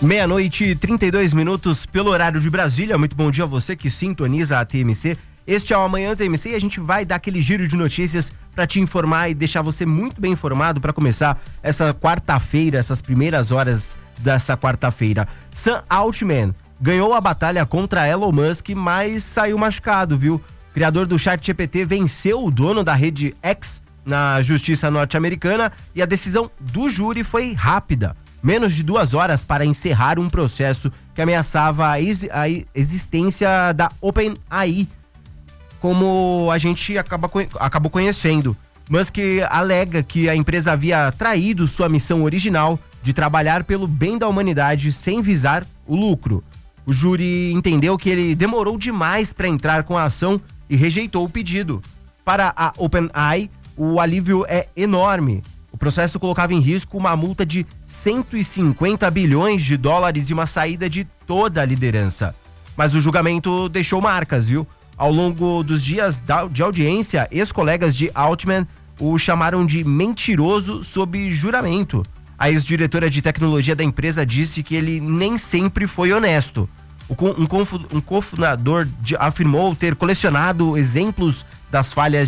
Meia-noite e 32 minutos pelo horário de Brasília. Muito bom dia a você que sintoniza a TMC. Este é o Amanhã TMC e a gente vai dar aquele giro de notícias para te informar e deixar você muito bem informado para começar essa quarta-feira, essas primeiras horas dessa quarta-feira. Sam Altman ganhou a batalha contra Elon Musk, mas saiu machucado, viu? O criador do ChatGPT venceu o dono da rede X na justiça norte-americana e a decisão do júri foi rápida. Menos de 2 horas para encerrar um processo que ameaçava a existência da OpenAI, como a gente acabou conhecendo. Musk alega que a empresa havia traído sua missão original de trabalhar pelo bem da humanidade sem visar o lucro. O júri entendeu que ele demorou demais para entrar com a ação e rejeitou o pedido. Para a OpenAI, o alívio é enorme. O processo colocava em risco uma multa de 150 bilhões de dólares e uma saída de toda a liderança. Mas o julgamento deixou marcas, viu? Ao longo dos dias de audiência, ex-colegas de Altman o chamaram de mentiroso sob juramento. A ex-diretora de tecnologia da empresa disse que ele nem sempre foi honesto. Um cofundador afirmou ter colecionado exemplos das falhas